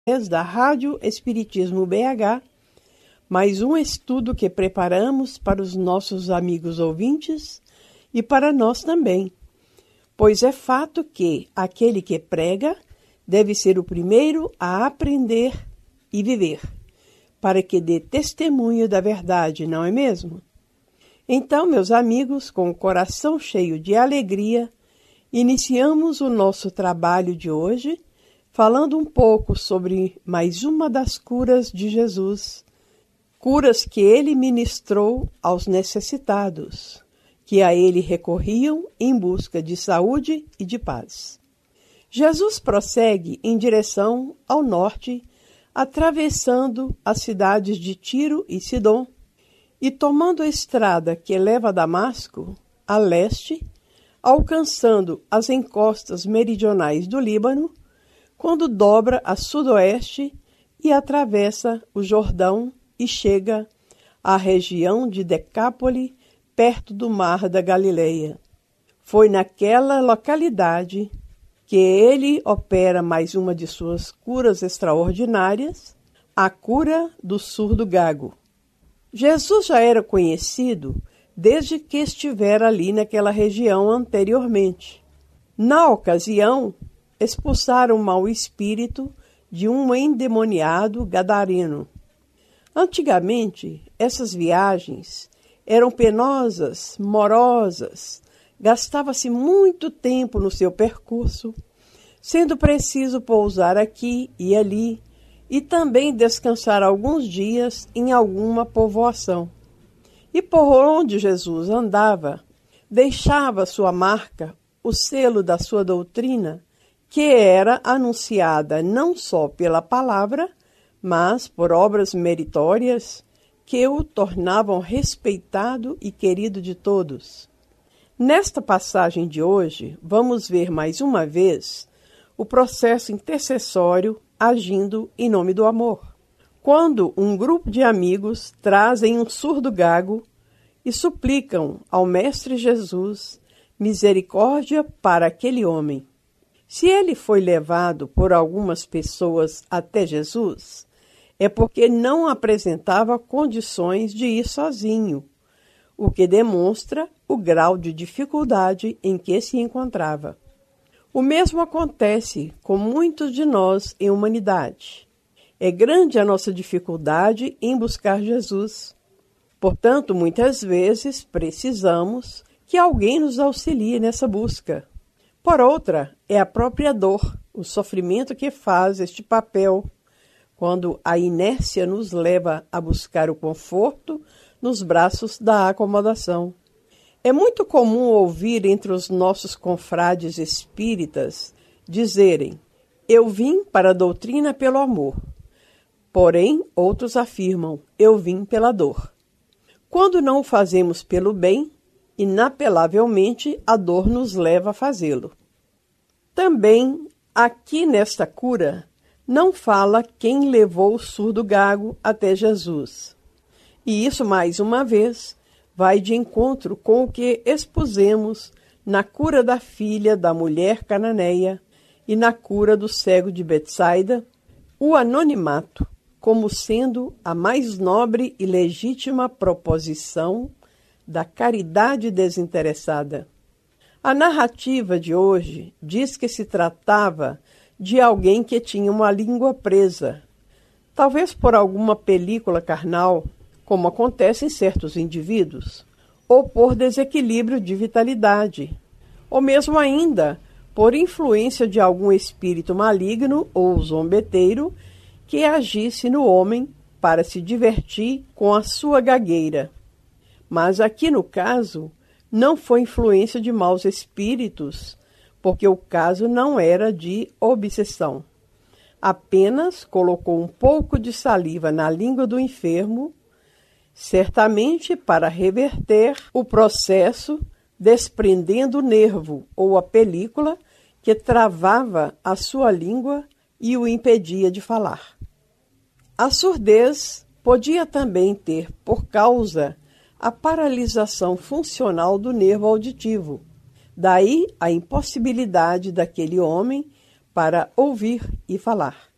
da Rádio Espiritismo BH, mais um estudo que preparamos para os nossos amigos ouvintes e para nós também, pois é fato que aquele que prega deve ser o primeiro a aprender e viver, para que dê testemunho da verdade, não é mesmo? Então, meus amigos, com o coração cheio de alegria, iniciamos o nosso trabalho de hoje, falando um pouco sobre mais uma das curas de Jesus, curas que ele ministrou aos necessitados, que a ele recorriam em busca de saúde e de paz. Jesus prossegue em direção ao norte, atravessando as cidades de Tiro e Sidom, e tomando a estrada que leva a Damasco, a leste, alcançando as encostas meridionais do Líbano, quando dobra a sudoeste e atravessa o Jordão e chega à região de Decápole, perto do Mar da Galileia. Foi naquela localidade que ele opera mais uma de suas curas extraordinárias, a cura do surdo gago. Jesus já era conhecido desde que estivera ali naquela região anteriormente. Na ocasião, expulsaram o mau espírito de um endemoniado gadareno. Antigamente, essas viagens eram penosas, morosas, gastava-se muito tempo no seu percurso, sendo preciso pousar aqui e ali e também descansar alguns dias em alguma povoação. E por onde Jesus andava, deixava sua marca, o selo da sua doutrina, que era anunciada não só pela palavra, mas por obras meritórias que o tornavam respeitado e querido de todos. Nesta passagem de hoje, vamos ver mais uma vez o processo intercessório agindo em nome do amor. Quando um grupo de amigos trazem um surdo gago e suplicam ao Mestre Jesus misericórdia para aquele homem. Se ele foi levado por algumas pessoas até Jesus, é porque não apresentava condições de ir sozinho, o que demonstra o grau de dificuldade em que se encontrava. O mesmo acontece com muitos de nós em humanidade. É grande a nossa dificuldade em buscar Jesus. Portanto, muitas vezes precisamos que alguém nos auxilie nessa busca. Por outra, é a própria dor, o sofrimento que faz este papel, quando a inércia nos leva a buscar o conforto nos braços da acomodação. É muito comum ouvir entre os nossos confrades espíritas dizerem: eu vim para a doutrina pelo amor. Porém, outros afirmam: eu vim pela dor. Quando não o fazemos pelo bem, inapelavelmente a dor nos leva a fazê-lo. Também, aqui nesta cura, não fala quem levou o surdo gago até Jesus. E isso, mais uma vez, vai de encontro com o que expusemos na cura da filha da mulher cananeia e na cura do cego de Betsaida, o anonimato como sendo a mais nobre e legítima proposição da caridade desinteressada. A narrativa de hoje diz que se tratava de alguém que tinha uma língua presa, talvez por alguma película carnal, como acontece em certos indivíduos, ou por desequilíbrio de vitalidade, ou mesmo ainda por influência de algum espírito maligno ou zombeteiro que agisse no homem para se divertir com a sua gagueira. Mas aqui no caso, não foi influência de maus espíritos, porque o caso não era de obsessão. Apenas colocou um pouco de saliva na língua do enfermo, certamente para reverter o processo, desprendendo o nervo ou a película que travava a sua língua e o impedia de falar. A surdez podia também ter por causa a paralisação funcional do nervo auditivo. Daí a impossibilidade daquele homem para ouvir e falar.